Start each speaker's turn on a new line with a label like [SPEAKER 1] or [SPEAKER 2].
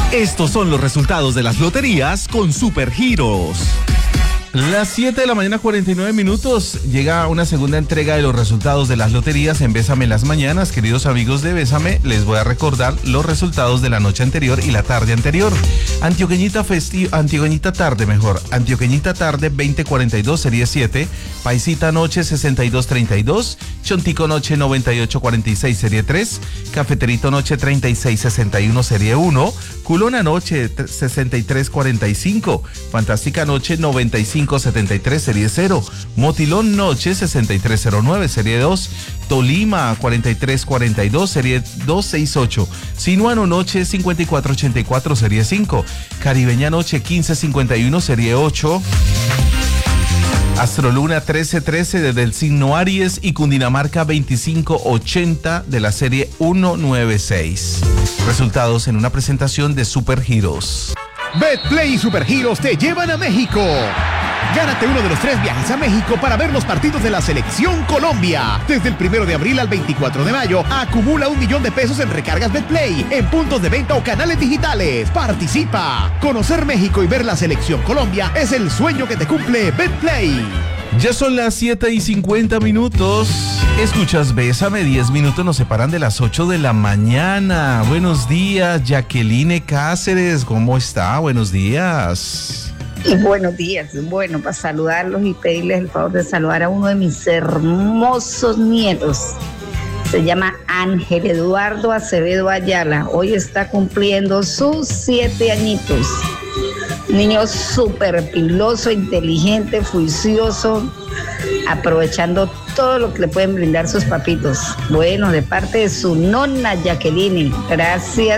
[SPEAKER 1] Estos son los resultados de las loterías con Supergiros. Las 7 de la mañana, 49 minutos, llega una segunda entrega de los resultados de las loterías en Bésame las Mañanas. Queridos amigos de Bésame, les voy a recordar los resultados de la noche anterior y la tarde anterior. Antioqueñita tarde 2042, serie 7, Paisita noche 6232, Chontico noche 9846, serie 3, Cafeterito noche 3661, serie 1, Culona noche 6345, Fantástica noche 9573, serie 0, Motilón noche 6309, serie 2, Tolima 4342, serie 268, Sinuano noche 5484, serie 5, Caribeña noche 1551, serie 8, Astroluna 1313 desde el signo Aries y Cundinamarca 2580 de la serie 196. Resultados en una presentación de Supergiros.
[SPEAKER 2] Betplay y Supergiros te llevan a México. Gánate uno de los 3 viajes a México para ver los partidos de la Selección Colombia. Desde el 1 de abril al 24 de mayo, acumula $1,000,000 en recargas Betplay, en puntos de venta o canales digitales. ¡Participa! Conocer México y ver la Selección Colombia es el sueño que te cumple Betplay.
[SPEAKER 1] Ya son las 7:50 minutos. Escuchas Bésame, 10 minutos nos separan de las 8 de la mañana. Buenos días, Jacqueline Cáceres, ¿cómo está? Buenos días.
[SPEAKER 3] Buenos días, bueno, para saludarlos y pedirles el favor de saludar a uno de mis hermosos nietos. Se llama Ángel Eduardo Acevedo Ayala. Hoy está cumpliendo sus 7 añitos. Niño súper piloso, inteligente, juicioso, aprovechando todo lo que le pueden brindar sus papitos. Bueno, de parte de su nona Jacqueline, gracias.